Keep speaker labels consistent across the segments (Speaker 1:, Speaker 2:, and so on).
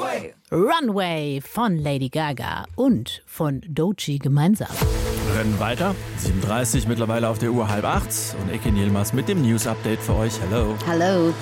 Speaker 1: Runway von Lady Gaga und von Doechii gemeinsam.
Speaker 2: Rennen weiter. 7:30 mittlerweile auf der Uhr 7:30 und Ekin Yilmaz mit dem News-Update für euch. Hallo.
Speaker 3: Hallo.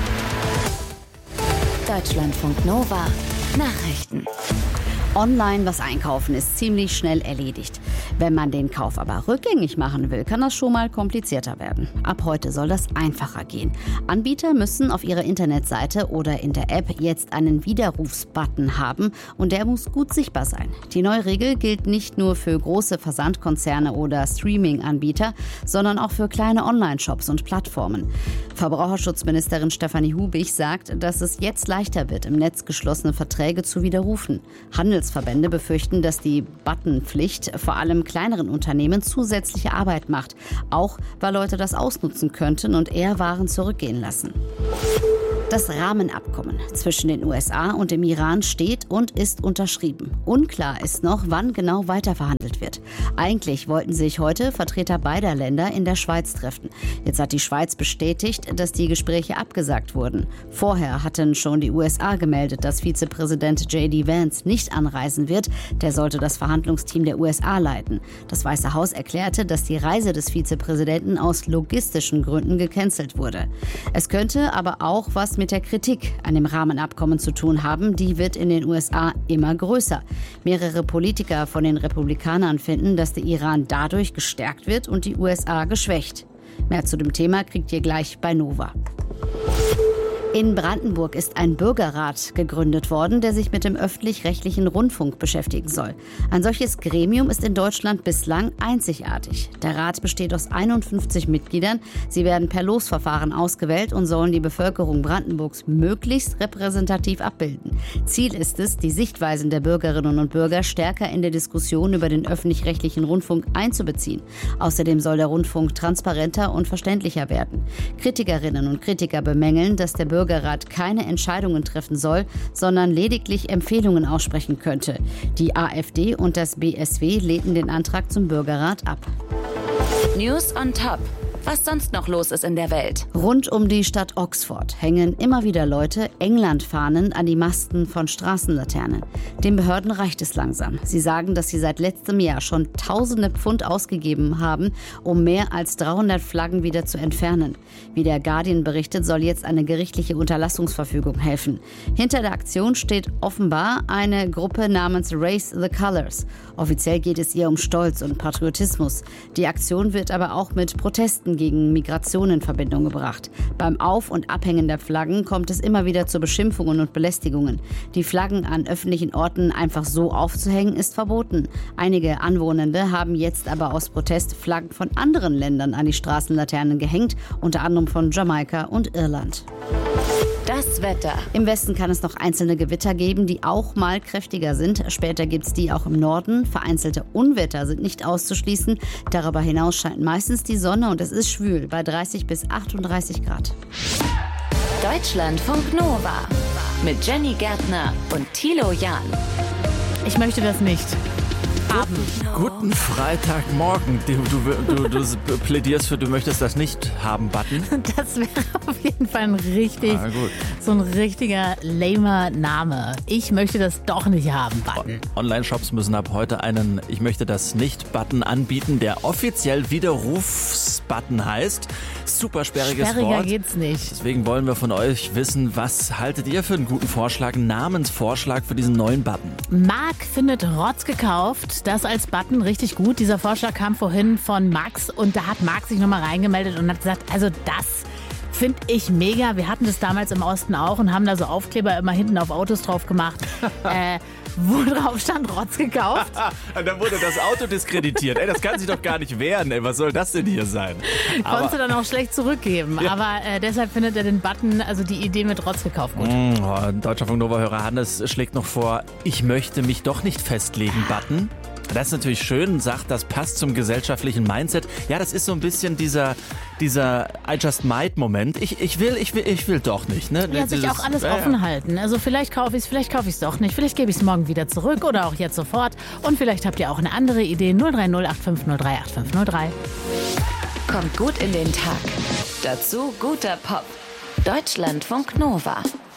Speaker 3: Deutschlandfunk Nova. Nachrichten. Online was einkaufen ist ziemlich schnell erledigt. Wenn man den Kauf aber rückgängig machen will, kann das schon mal komplizierter werden. Ab heute soll das einfacher gehen. Anbieter müssen auf ihrer Internetseite oder in der App jetzt einen Widerrufsbutton haben und der muss gut sichtbar sein. Die neue Regel gilt nicht nur für große Versandkonzerne oder Streaming-Anbieter, sondern auch für kleine Online-Shops und Plattformen. Verbraucherschutzministerin Stefanie Hubich sagt, dass es jetzt leichter wird, im Netz geschlossene Verträge zu widerrufen. Handelsverbände befürchten, dass die Buttonpflicht vor allem kleineren Unternehmen zusätzliche Arbeit macht. Auch weil Leute das ausnutzen könnten und eher Waren zurückgehen lassen. Das Rahmenabkommen zwischen den USA und dem Iran steht und ist unterschrieben. Unklar ist noch, wann genau weiterverhandelt wird. Eigentlich wollten sich heute Vertreter beider Länder in der Schweiz treffen. Jetzt hat die Schweiz bestätigt, dass die Gespräche abgesagt wurden. Vorher hatten schon die USA gemeldet, dass Vizepräsident J.D. Vance nicht anreisen wird. Der sollte das Verhandlungsteam der USA leiten. Das Weiße Haus erklärte, dass die Reise des Vizepräsidenten aus logistischen Gründen gecancelt wurde. Es könnte aber auch was mit der Kritik an dem Rahmenabkommen zu tun haben. Die wird in den USA immer größer. Mehrere Politiker von den Republikanern finden, dass der Iran dadurch gestärkt wird und die USA geschwächt. Mehr zu dem Thema kriegt ihr gleich bei Nova. In Brandenburg ist ein Bürgerrat gegründet worden, der sich mit dem öffentlich-rechtlichen Rundfunk beschäftigen soll. Ein solches Gremium ist in Deutschland bislang einzigartig. Der Rat besteht aus 51 Mitgliedern. Sie werden per Losverfahren ausgewählt und sollen die Bevölkerung Brandenburgs möglichst repräsentativ abbilden. Ziel ist es, die Sichtweisen der Bürgerinnen und Bürger stärker in der Diskussion über den öffentlich-rechtlichen Rundfunk einzubeziehen. Außerdem soll der Rundfunk transparenter und verständlicher werden. Kritikerinnen und Kritiker bemängeln, dass der Bürgerrat keine Entscheidungen treffen soll, sondern lediglich Empfehlungen aussprechen könnte. Die AfD und das BSW lehnten den Antrag zum Bürgerrat ab. News on Top. Was sonst noch los ist in der Welt.
Speaker 1: Rund um die Stadt Oxford hängen immer wieder Leute England-Fahnen an die Masten von Straßenlaternen. Den Behörden reicht es langsam. Sie sagen, dass sie seit letztem Jahr schon tausende Pfund ausgegeben haben, um mehr als 300 Flaggen wieder zu entfernen. Wie der Guardian berichtet, soll jetzt eine gerichtliche Unterlassungsverfügung helfen. Hinter der Aktion steht offenbar eine Gruppe namens Raise the Colours. Offiziell geht es ihr um Stolz und Patriotismus. Die Aktion wird aber auch mit Protesten gegen Migration in Verbindung gebracht. Beim Auf- und Abhängen der Flaggen kommt es immer wieder zu Beschimpfungen und Belästigungen. Die Flaggen an öffentlichen Orten einfach so aufzuhängen, ist verboten. Einige Anwohnende haben jetzt aber aus Protest Flaggen von anderen Ländern an die Straßenlaternen gehängt, unter anderem von Jamaika und Irland.
Speaker 3: Das Wetter.
Speaker 1: Im Westen kann es noch einzelne Gewitter geben, die auch mal kräftiger sind. Später gibt es die auch im Norden. Vereinzelte Unwetter sind nicht auszuschließen. Darüber hinaus scheint meistens die Sonne und es ist schwül bei 30 bis 38 Grad.
Speaker 3: Deutschlandfunk Nova mit Jenny Gärtner und Thilo Jahn.
Speaker 1: Ich möchte das nicht haben.
Speaker 2: Guten Freitagmorgen. Du plädierst für du möchtest das nicht haben Button.
Speaker 1: Das wäre auf jeden Fall so ein richtiger lamer Name. Ich möchte das doch nicht haben Button.
Speaker 2: Online-Shops müssen ab heute einen Ich möchte das nicht Button anbieten, der offiziell Widerrufsbutton heißt. Super sperriges
Speaker 1: Sperriger
Speaker 2: Wort.
Speaker 1: Geht's nicht.
Speaker 2: Deswegen wollen wir von euch wissen, was haltet ihr für einen guten Vorschlag, einen Namensvorschlag für diesen neuen Button?
Speaker 1: Marc findet Rotz gekauft. Das als Button richtig gut. Dieser Vorschlag kam vorhin von Max und da hat Marc sich nochmal reingemeldet und hat gesagt, also das finde ich mega. Wir hatten das damals im Osten auch und haben da so Aufkleber immer hinten auf Autos drauf gemacht, wo drauf stand Rotz gekauft.
Speaker 2: Und dann wurde das Auto diskreditiert. Das kann sich doch gar nicht wehren. Was soll das denn hier sein?
Speaker 1: Konntest du dann auch schlecht zurückgeben. Ja. Aber deshalb findet er den Button, also die Idee mit Rotz gekauft, gut.
Speaker 2: Deutschlandfunk Nova-Hörer Hannes schlägt noch vor, ich möchte mich doch nicht festlegen, Button. Das ist natürlich schön, sagt, das passt zum gesellschaftlichen Mindset. Ja, das ist so ein bisschen dieser I just might Moment. Ich will doch nicht. Ne?
Speaker 1: Ja, sich auch alles offen halten. Also vielleicht kaufe ich es doch nicht. Vielleicht gebe ich es morgen wieder zurück oder auch jetzt sofort. Und vielleicht habt ihr auch eine andere Idee. 03085038503.
Speaker 3: Kommt gut in den Tag. Dazu guter Pop. Deutschlandfunk Nova.